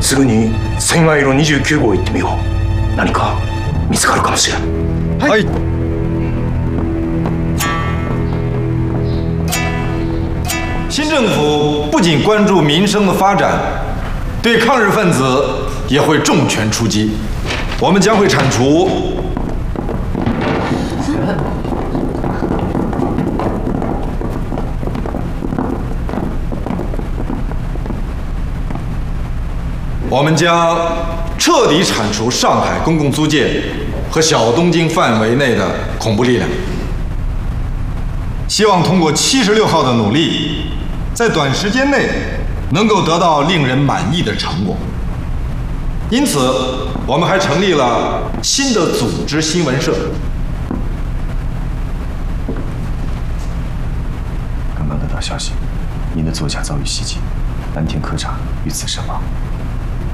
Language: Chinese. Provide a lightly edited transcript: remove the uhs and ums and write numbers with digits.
すぐに千愛路29号行ってみよう。何か見つかるかもしれん。 はい。新政府不仅关注民生的发展，对抗日分子也会重拳出击。我们将会铲除彻底铲除上海公共租界和小东京范围内的恐怖力量。希望通过76号的努力，在短时间内能够得到令人满意的成果。因此，我们还成立了新的组织新闻社。 刚刚得到消息，您的座驾遭遇袭击，蓝田科长遇刺身亡。